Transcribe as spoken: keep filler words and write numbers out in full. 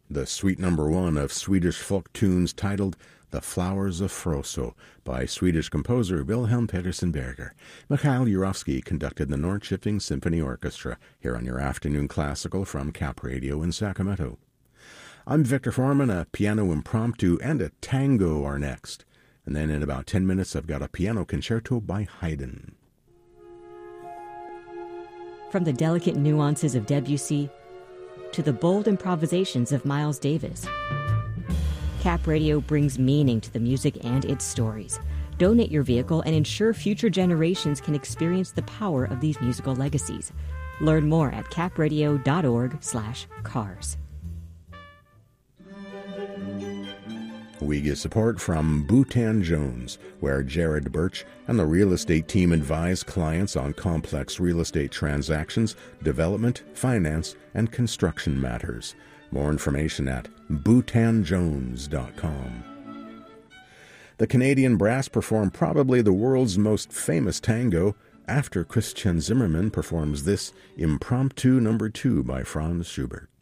the suite number one of Swedish folk tunes titled The Flowers of Froso by Swedish composer Wilhelm Petersen Berger. Mikhail Yurovsky conducted the North-Shifting Symphony Orchestra here on your afternoon classical from Cap Radio in Sacramento. I'm Victor Foreman. A piano impromptu and a tango are next. And then in about ten minutes, I've got a piano concerto by Haydn. From the delicate nuances of Debussy to the bold improvisations of Miles Davis, Cap Radio brings meaning to the music and its stories. Donate your vehicle and ensure future generations can experience the power of these musical legacies. Learn more at capradio.org slash cars. We get support from Bhutan Jones, where Jared Birch and the real estate team advise clients on complex real estate transactions, development, finance, and construction matters. More information at bhutan jones dot com. The Canadian Brass perform probably the world's most famous tango after Christian Zimmermann performs this Impromptu Number Two by Franz Schubert.